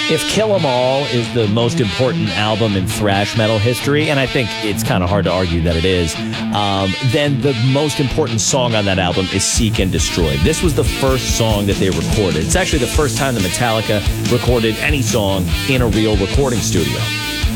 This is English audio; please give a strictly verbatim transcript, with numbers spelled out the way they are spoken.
If Kill 'Em All is the most important album in thrash metal history, and I think it's kind of hard to argue that it is, um, then the most important song on that album is Seek and Destroy. This was the first song that they recorded. It's actually the first time that Metallica recorded any song in a real recording studio.